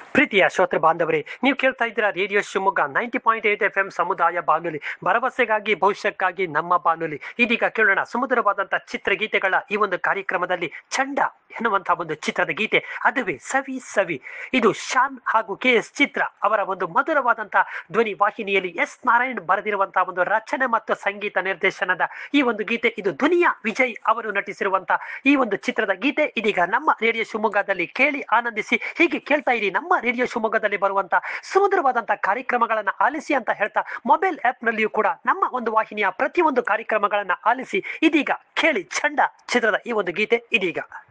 ಪ್ರೀತಿಯ ಶ್ರೋತೃ ಬಾಂಧವರೇ, ನೀವು ಕೇಳ್ತಾ ಇದ್ದೀರಾ ರೇಡಿಯೋ ಶಿವಮೊಗ್ಗ 90.8 FM ಸಮುದಾಯ ಬಾನುಲಿ, ಭರವಸೆಗಾಗಿ ಭವಿಷ್ಯಕ್ಕಾಗಿ ನಮ್ಮ ಬಾನುಲಿ. ಇದೀಗ ಕೇಳೋಣ ಸುಮಧುರವಾದಂತಹ ಚಿತ್ರಗೀತೆಗಳ ಈ ಒಂದು ಕಾರ್ಯಕ್ರಮದಲ್ಲಿ ಚಂಡ ಎನ್ನುವಂತಹ ಒಂದು ಚಿತ್ರದ ಗೀತೆ, ಅದುವೇ ಸವಿ ಸವಿ. ಇದು ಶಾನ್ ಹಾಗೂ KS ಚಿತ್ರ ಅವರ ಒಂದು ಮಧುರವಾದಂತಹ ಧ್ವನಿ ವಾಹಿನಿಯಲ್ಲಿ ಎಸ್ ನಾರಾಯಣ್ ಬರೆದಿರುವಂತಹ ಒಂದು ರಚನೆ ಮತ್ತು ಸಂಗೀತ ನಿರ್ದೇಶನದ ಈ ಒಂದು ಗೀತೆ. ಇದು ದುನಿಯಾ ವಿಜಯ್ ಅವರು ನಟಿಸಿರುವಂತಹ ಈ ಒಂದು ಚಿತ್ರದ ಗೀತೆ ಇದೀಗ ನಮ್ಮ ರೇಡಿಯೋ ಶಿವಮೊಗ್ಗದಲ್ಲಿ ಕೇಳಿ ಆನಂದಿಸಿ. ಹೀಗೆ ಕೇಳ್ತಾ ಇರಿ ನಮ್ಮ ರೇಡಿಯೋ ಶಿವಮೊಗ್ಗದಲ್ಲಿ ಬರುವಂತಹ ಸುಮಧುರವಾದಂತಹ ಕಾರ್ಯಕ್ರಮಗಳನ್ನ ಆಲಿಸಿ ಅಂತ ಹೇಳ್ತಾ, ಮೊಬೈಲ್ ಆಪ್ ನಲ್ಲಿಯೂ ಕೂಡ ನಮ್ಮ ಒಂದು ವಾಹಿನಿಯ ಪ್ರತಿಯೊಂದು ಕಾರ್ಯಕ್ರಮಗಳನ್ನ ಆಲಿಸಿ. ಇದೀಗ ಕೇಳಿ ಚಂಡ ಚಿತ್ರದ ಈ ಒಂದು ಗೀತೆ ಇದೀಗ.